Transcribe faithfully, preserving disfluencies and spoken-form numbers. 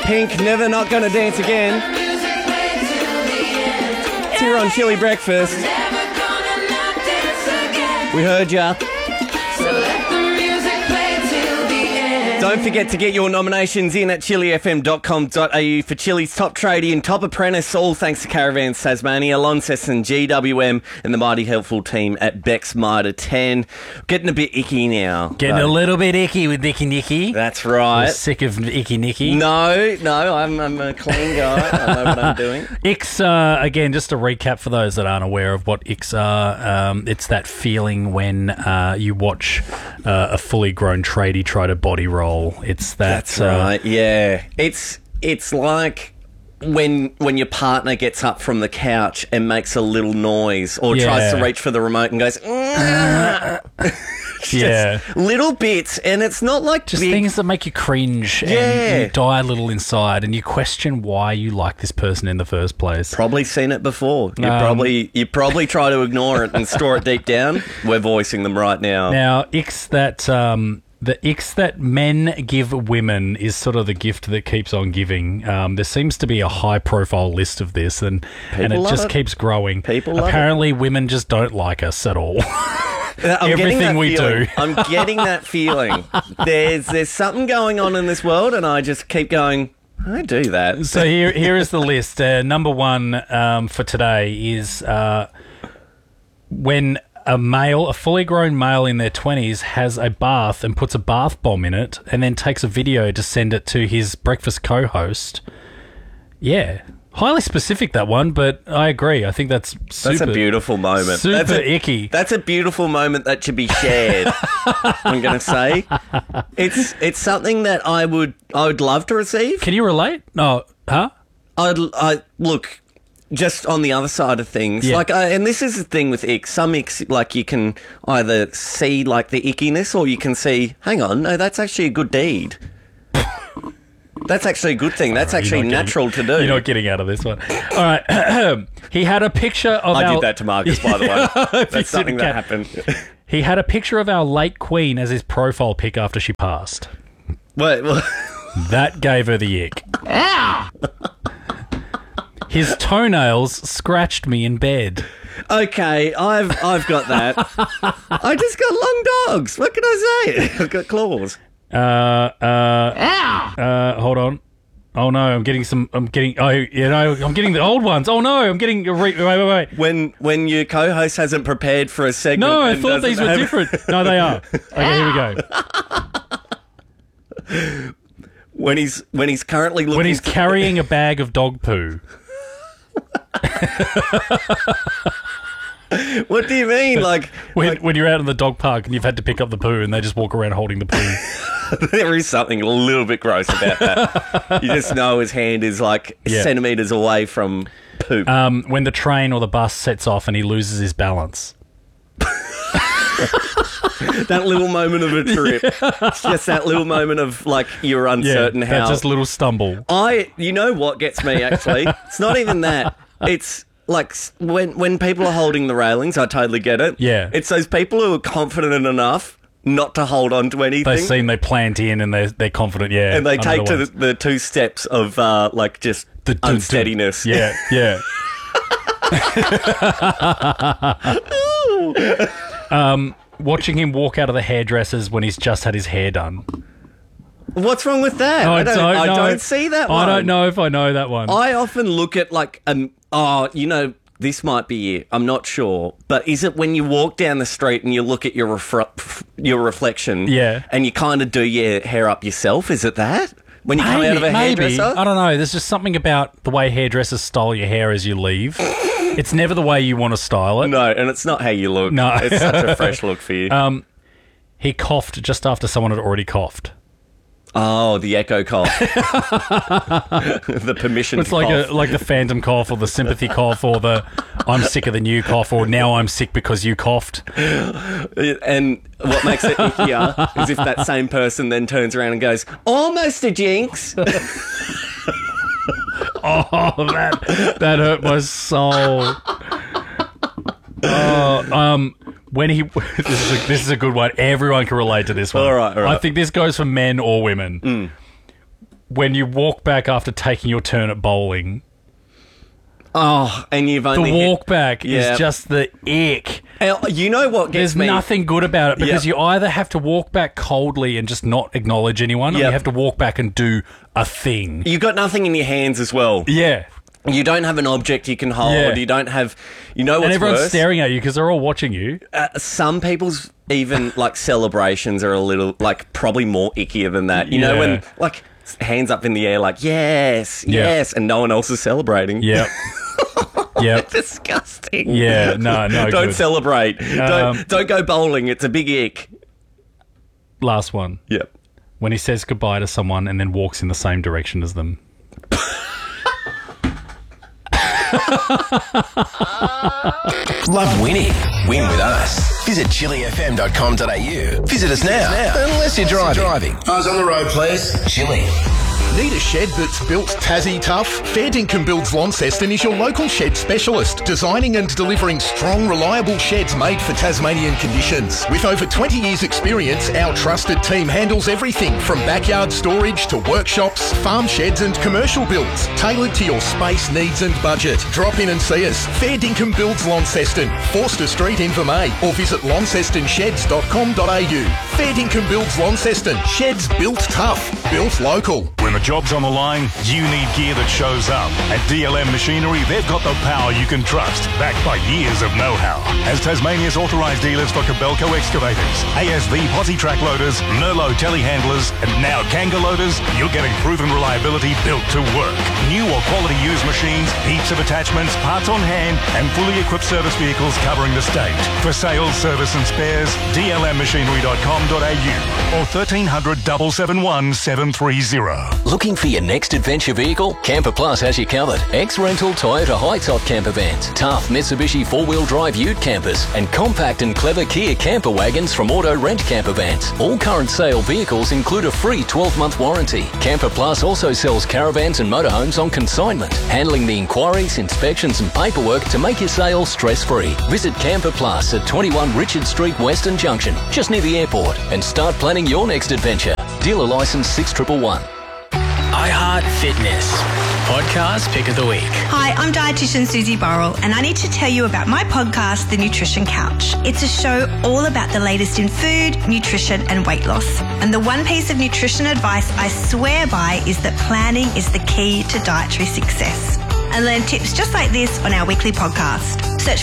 Pink, Never Not Gonna Dance Again. It's here on Chili Breakfast. We heard ya. Don't forget to get your nominations in at chili f m dot com dot a u for Chili's Top Tradie and Top Apprentice, all thanks to Caravans Tasmania, Launceston, G W M and the mighty helpful team at Beck's Mitre ten. Getting a bit icky now. Getting though. a little bit icky with Nicky Nicky. That's right. You're sick of Icky Nicky. No, no, I'm, I'm a clean guy. I know what I'm doing. Icks, uh, again, just to recap for those that aren't aware of what icks are, um, it's that feeling when uh, you watch uh, a fully grown tradie try to body roll. It's that. That's right. Uh, yeah, it's it's like when when your partner gets up from the couch and makes a little noise or yeah. tries to reach for the remote and goes. Yeah, little bits, and it's not like just big... things that make you cringe yeah. and you die a little inside, and you question why you like this person in the first place. Probably seen it before. You Um, probably you probably try to ignore it and store it deep down. We're voicing them right now. Now, icks that. Um, The icks that men give women is sort of the gift that keeps on giving. Um, there seems to be a high-profile list of this, and, and it just it. keeps growing. People love Apparently, women just don't like us at all. I'm Everything we feeling. do. I'm getting that feeling. There's there's something going on in this world, and I just keep going, I do that. So here here is the list. Uh, number one um, for today is uh, when... a male, a fully grown male in their twenties has a bath and puts a bath bomb in it and then takes a video to send it to his breakfast co-host. Yeah. Highly specific, that one, but I agree. I think that's super... That's a beautiful moment. Super that's a, icky. That's a beautiful moment that should be shared, I'm going to say. It's it's something that I would I would love to receive. Can you relate? No. Huh? I'd, I Look... Just on the other side of things, yeah. like, uh, and this is the thing with icks. Some icks, like, you can either see like the ickiness, or you can see, hang on, no, that's actually a good deed. That's actually a good thing. That's Right, actually natural getting, to do. You're not getting out of this one. All right. He had a picture of I our... did that to Marcus, by the way. That's something that happened. He had a picture of our late queen as his profile pic after she passed. Wait, well... That gave her the ick. Ow! His toenails scratched me in bed. Okay, I've I've got that. I just got long dogs. What can I say? I've got claws. Uh, uh, Ow! Uh, hold on. Oh no, I'm getting some. I'm getting. Oh, you know, I'm getting the old ones. Oh no, I'm getting. Wait, wait, wait. When when your co-host hasn't prepared for a segment. No, I and thought these were have... different. No, they are. Okay, here we go. When he's when he's currently looking when he's to... carrying a bag of dog poo. What do you mean? Like when like... when you're out in the dog park and you've had to pick up the poo and they just walk around holding the poo. There is something a little bit gross about that. You just know his hand is like yeah. centimetres away from poop. Um, when the train or the bus sets off and he loses his balance. That little moment of a trip. It's just that little moment of, like, you're uncertain yeah, how... that just little stumble. I... You know what gets me, actually? It's not even that. It's, like, when, when people are holding the railings, I totally get it. Yeah. It's those people who are confident enough not to hold on to anything. They've seen they plant in and they're, they're confident, yeah. And they take the to the, the two steps of, uh, like, just the, the, unsteadiness. The, yeah, yeah. um... Watching him walk out of the hairdressers when he's just had his hair done. What's wrong with that? Oh, I, don't, don't I know. don't see that one. I don't know if I know that one. I often look at like, um, oh, you know, this might be it. I'm not sure. But is it when you walk down the street and you look at your refre- your reflection yeah. and you kind of do your hair up yourself? Is it that? When you maybe, come out of a maybe. hairdresser? I don't know. There's just something about the way hairdressers style your hair as you leave. It's never the way you want to style it. No, and it's not how you look. No. It's such a fresh look for you. Um, he coughed just after someone had already coughed. Oh, the echo cough. The permission It's cough. like a, like the phantom cough or the sympathy cough or the I'm sicker than you cough or now I'm sick because you coughed. And what makes it ickier is if that same person then turns around and goes, almost a jinx. Oh, that that hurt my soul. Oh, um, when he this is a, this is a good one. Everyone can relate to this one. All right, all right. I think this goes for men or women. Mm. when you walk back after taking your turn at bowling. Oh, and you've The only walk back Yeah. is just the ick. hit- You know what gets There's me? nothing good about it because Yep. you either have to walk back coldly and just not acknowledge anyone, or Yep. you have to walk back and do a thing. You've got nothing in your hands as well. Yeah. You don't have an object you can hold. Yeah. You don't have. You know what's And everyone's worse? staring at you because they're all watching you. Uh, some people's even like celebrations are a little like probably more ickier than that. You know Yeah. when like hands up in the air like yes, Yeah. yes, and no one else is celebrating. Yep. Yep. Disgusting. Yeah, no, no Don't good. celebrate. Um, don't don't go bowling. It's a big ick. Last one. Yep. When he says goodbye to someone and then walks in the same direction as them. Love winning? Win with us. Visit chili f m dot com dot a u. Visit us now, unless you're driving. Eyes on the road, please. Chili. Need a shed that's built Tassie tough? Fair Dinkum Builds Launceston is your local shed specialist, designing and delivering strong, reliable sheds made for Tasmanian conditions. With over twenty years experience, our trusted team handles everything from backyard storage to workshops, farm sheds and commercial builds, tailored to your space needs and budget. Drop in and see us. Fair Dinkum Builds Launceston, Forster Street, Invermay, or visit launceston sheds dot com dot a u. Fair Dinkum Builds Launceston. Sheds built tough, built local. When the job's on the line, you need gear that shows up. At D L M Machinery, they've got the power you can trust, backed by years of know-how. As Tasmania's authorised dealers for Cabelco excavators, A S V posi track loaders, Merlot telehandlers, and now Kanga loaders, you're getting proven reliability built to work. New or quality used machines, heaps of attachments, parts on hand, and fully equipped service vehicles covering the state. For sales, service and spares, d l m machinery dot com dot a u or thirteen hundred, seven seven one, seven three zero. Looking for your next adventure vehicle? Camper Plus has you covered. X-Rental Toyota high-top camper vans, tough Mitsubishi four-wheel drive ute campers, and compact and clever Kia camper wagons from Auto Rent Camper Vans. All current sale vehicles include a free twelve-month warranty. Camper Plus also sells caravans and motorhomes on consignment, handling the inquiries, inspections and paperwork to make your sale stress-free. Visit Camper Plus at twenty-one Richard Street, Western Junction, just near the airport, and start planning your next adventure. Dealer license six one one one. iHeart Fitness Podcast Pick of the Week. Hi, I'm dietitian Susie Burrell, and I need to tell you about my podcast, The Nutrition Couch. It's a show all about the latest in food, nutrition, and weight loss. And the one piece of nutrition advice I swear by is that planning is the key to dietary success. And learn tips just like this on our weekly podcast.